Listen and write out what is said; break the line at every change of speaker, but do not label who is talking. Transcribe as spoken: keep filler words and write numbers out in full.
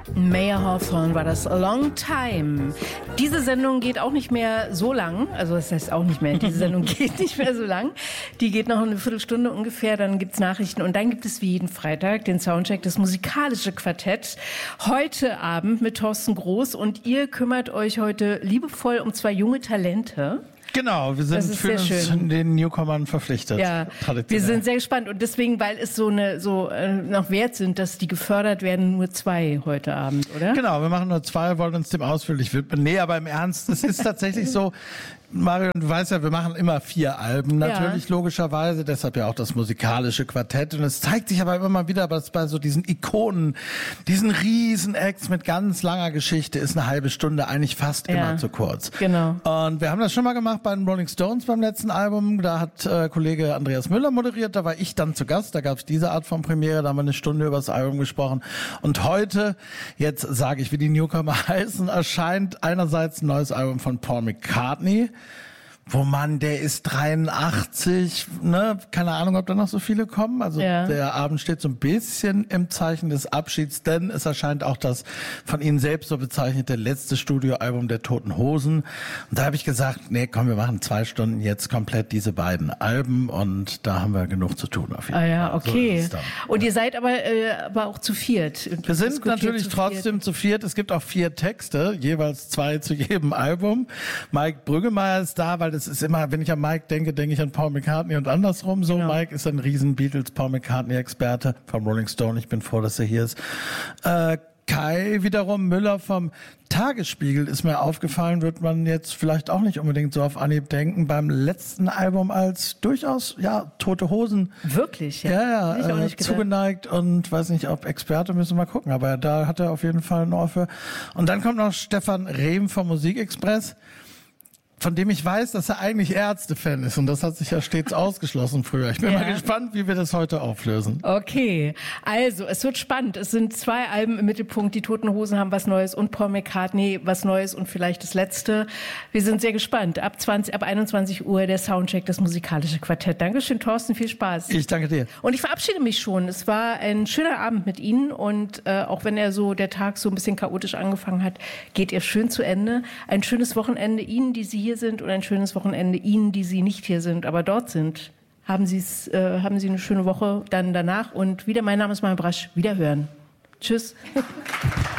Mayer Hawthorne war das, A Long Time. Diese Sendung geht auch nicht mehr so lang, also das heißt auch nicht mehr, diese Sendung geht nicht mehr so lang. Die geht noch eine Viertelstunde ungefähr, dann gibt's Nachrichten und dann gibt es wie jeden Freitag den Soundcheck, das musikalische Quartett. Heute Abend mit Thorsten Groß und ihr kümmert euch heute liebevoll um zwei junge Talente.
Genau, wir sind für uns den Newcomern verpflichtet.
Ja, wir sind sehr gespannt und deswegen, weil es so eine so äh, noch wert sind, dass die gefördert werden, nur zwei heute Abend, oder?
Genau, wir machen nur zwei, wollen uns dem ausführlich widmen. Nee, aber im Ernst, es ist tatsächlich so, Mario, du weißt ja, wir machen immer vier Alben, natürlich, ja. Logischerweise, deshalb ja auch das musikalische Quartett. Und es zeigt sich aber immer mal wieder, dass bei so diesen Ikonen, diesen Riesen-Acts mit ganz langer Geschichte ist eine halbe Stunde eigentlich fast ja. immer zu kurz.
Genau.
Und wir haben das schon mal gemacht bei den Rolling Stones beim letzten Album. Da hat äh, Kollege Andreas Müller moderiert, da war ich dann zu Gast. Da gab es diese Art von Premiere, da haben wir eine Stunde über das Album gesprochen. Und heute, jetzt sage ich, wie die Newcomer heißen, erscheint einerseits ein neues Album von Paul McCartney, wo man, der ist dreiundachtzig, ne, keine Ahnung, ob da noch so viele kommen. Also ja. Der Abend steht so ein bisschen im Zeichen des Abschieds, denn es erscheint auch das von Ihnen selbst so bezeichnete letzte Studioalbum der Toten Hosen. Und da habe ich gesagt, nee, komm, wir machen zwei Stunden jetzt komplett diese beiden Alben und da haben wir genug zu tun auf jeden Fall.
Ah ja, okay.
So
und ihr seid aber, äh, aber auch zu viert.
Wir sind natürlich zu trotzdem zu viert. Es gibt auch vier Texte, jeweils zwei zu jedem Album. Mike Brüggemeier ist da, weil das ist immer, wenn ich an Mike denke, denke ich an Paul McCartney und andersrum. So, genau. Mike ist ein riesen Beatles-Paul McCartney-Experte vom Rolling Stone. Ich bin froh, dass er hier ist. Äh, Kai wiederum Müller vom Tagesspiegel ist mir aufgefallen, wird man jetzt vielleicht auch nicht unbedingt so auf Anhieb denken, beim letzten Album als durchaus, ja, Tote Hosen.
Wirklich?
Ja, ja, ja äh, zugeneigt und weiß nicht, ob Experte, müssen wir mal gucken, aber da hat er auf jeden Fall ein Ohr für. Und dann kommt noch Stefan Rehm vom Musikexpress, von dem ich weiß, dass er eigentlich Ärzte-Fan ist. Und das hat sich ja stets ausgeschlossen früher. Ich bin ja. mal gespannt, wie wir das heute auflösen.
Okay, also es wird spannend. Es sind zwei Alben im Mittelpunkt. Die Toten Hosen haben was Neues und Paul McCartney was Neues und vielleicht das Letzte. Wir sind sehr gespannt. Ab zwanzig, ab einundzwanzig Uhr der Soundcheck, das musikalische Quartett. Dankeschön, Thorsten, viel Spaß.
Ich danke dir.
Und ich verabschiede mich schon. Es war ein schöner Abend mit Ihnen und äh, auch wenn er so, der Tag so ein bisschen chaotisch angefangen hat, geht er schön zu Ende. Ein schönes Wochenende Ihnen, die Sie hier sind und ein schönes Wochenende Ihnen, die Sie nicht hier sind, aber dort sind. Haben Sie es, äh, haben Sie eine schöne Woche dann danach und wieder, mein Name ist Maja Brasch, wiederhören. Tschüss.